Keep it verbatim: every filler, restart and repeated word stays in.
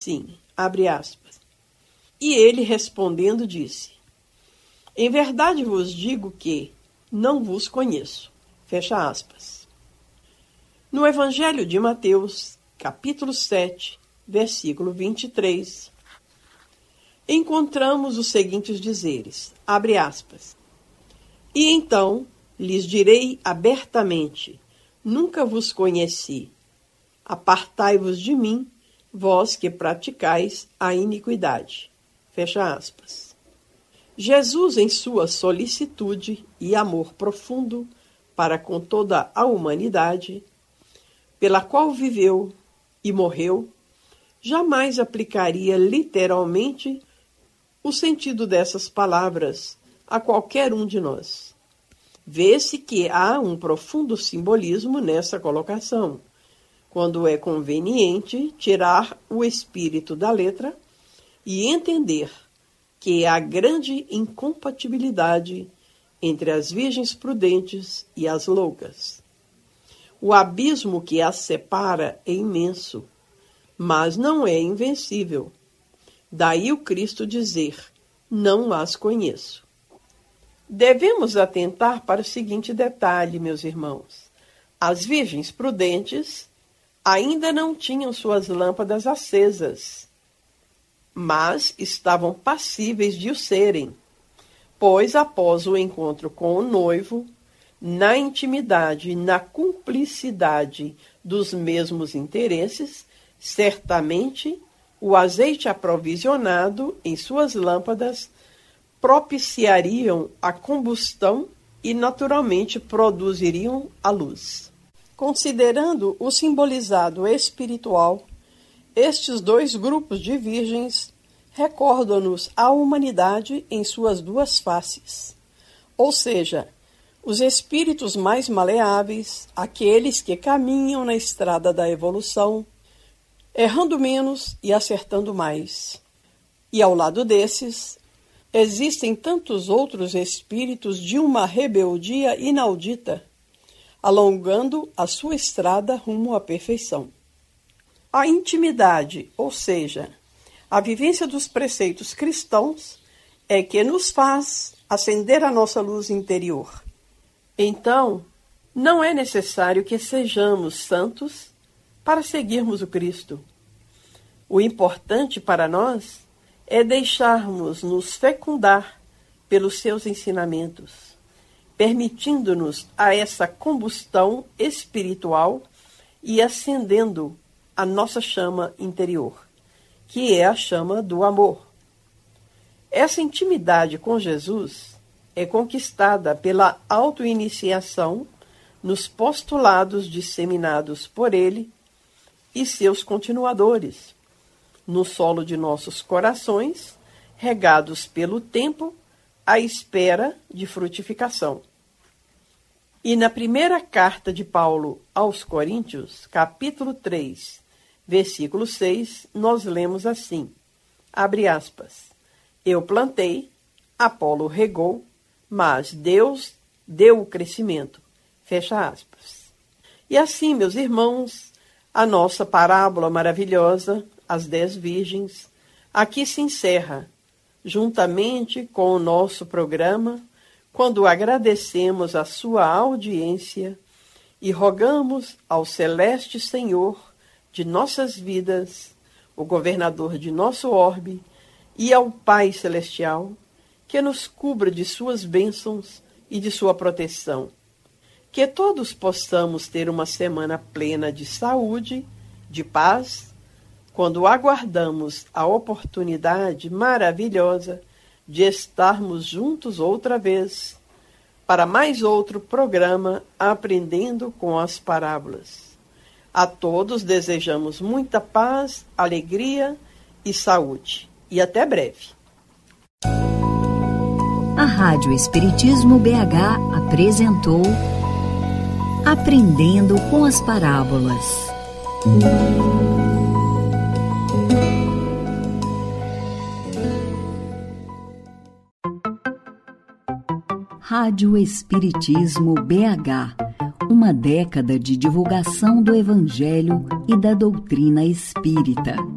Sim, abre aspas. E ele respondendo disse: Em verdade vos digo que não vos conheço. Fecha aspas. No Evangelho de Mateus, capítulo sete, versículo vinte e três, encontramos os seguintes dizeres, abre aspas. E então lhes direi abertamente, nunca vos conheci. Apartai-vos de mim, vós que praticais a iniquidade. Fecha aspas. Jesus, em sua solicitude e amor profundo para com toda a humanidade, pela qual viveu e morreu, jamais aplicaria literalmente o sentido dessas palavras a qualquer um de nós. Vê-se que há um profundo simbolismo nessa colocação, quando é conveniente tirar o espírito da letra e entender que há grande incompatibilidade entre as virgens prudentes e as loucas. O abismo que as separa é imenso, mas não é invencível. Daí o Cristo dizer, não as conheço. Devemos atentar para o seguinte detalhe, meus irmãos. As virgens prudentes ainda não tinham suas lâmpadas acesas, mas estavam passíveis de o serem, pois após o encontro com o noivo, na intimidade e na cumplicidade dos mesmos interesses, certamente o azeite aprovisionado em suas lâmpadas propiciariam a combustão e naturalmente produziriam a luz. Considerando o simbolizado espiritual, estes dois grupos de virgens recordam-nos a humanidade em suas duas faces, ou seja, os espíritos mais maleáveis, aqueles que caminham na estrada da evolução, errando menos e acertando mais. E ao lado desses, existem tantos outros espíritos de uma rebeldia inaudita, alongando a sua estrada rumo à perfeição. A intimidade, ou seja, a vivência dos preceitos cristãos, é que nos faz acender a nossa luz interior. Então, não é necessário que sejamos santos para seguirmos o Cristo. O importante para nós é deixarmos nos fecundar pelos seus ensinamentos, permitindo-nos a essa combustão espiritual e acendendo a nossa chama interior, que é a chama do amor. Essa intimidade com Jesus é conquistada pela autoiniciação nos postulados disseminados por ele e seus continuadores, no solo de nossos corações, regados pelo tempo, à espera de frutificação. E na primeira carta de Paulo aos Coríntios, capítulo três, versículo seis, nós lemos assim, abre aspas, eu plantei, Apolo regou, mas Deus deu o crescimento, fecha aspas. E assim, meus irmãos, a nossa parábola maravilhosa, as dez virgens, aqui se encerra, juntamente com o nosso programa, quando agradecemos a sua audiência e rogamos ao celeste Senhor de nossas vidas, o governador de nosso orbe, e ao Pai Celestial, que nos cubra de suas bênçãos e de sua proteção. Que todos possamos ter uma semana plena de saúde, de paz, quando aguardamos a oportunidade maravilhosa de estarmos juntos outra vez, para mais outro programa Aprendendo com as Parábolas. A todos desejamos muita paz, alegria e saúde. E até breve. A Rádio Espiritismo B H apresentou Aprendendo com as Parábolas. Rádio Espiritismo B H, uma década de divulgação do Evangelho e da doutrina espírita.